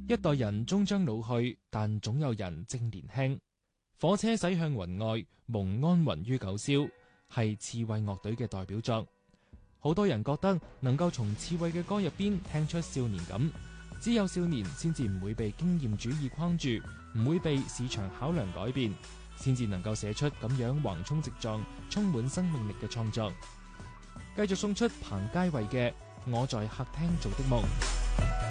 一代人終將老去，但總有人正年輕。火車駛向雲外，蒙安魂於九霄，係刺蝟樂隊嘅代表作。好多人覺得能夠從刺蝟嘅歌入邊聽出少年感，只有少年先至唔會被經驗主義框住，唔會被市場考量改變，先至能夠寫出咁樣橫衝直撞、充滿生命力嘅創作。繼續送出彭佳慧嘅《我在客廳做的夢》。